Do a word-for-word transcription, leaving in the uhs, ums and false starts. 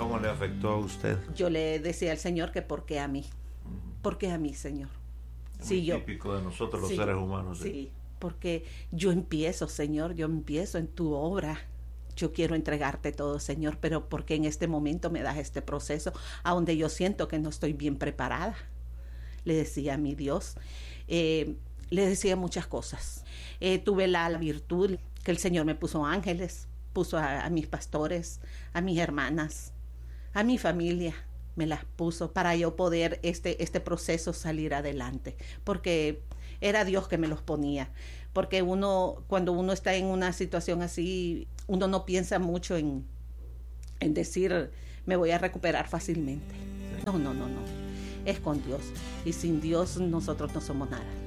¿Cómo le afectó a usted? Yo le decía al Señor que ¿por qué a mí? Uh-huh. ¿Por qué a mí, Señor? Es sí, muy yo, típico de nosotros los sí, seres humanos. Sí, ¿sí? Porque yo empiezo, Señor, yo empiezo en tu obra. Yo quiero entregarte todo, Señor, pero porque en este momento me das este proceso a donde yo siento que no estoy bien preparada. Le decía a mi Dios, eh, le decía muchas cosas. Eh, tuve la, la virtud que el Señor me puso ángeles, puso a, a mis pastores, a mis hermanas, a mi familia, me las puso para yo poder este, este proceso salir adelante, porque era Dios que me los ponía, porque uno, cuando uno está en una situación así, uno no piensa mucho en, en decir, me voy a recuperar fácilmente. No, no, no, no, es con Dios, y sin Dios nosotros no somos nada.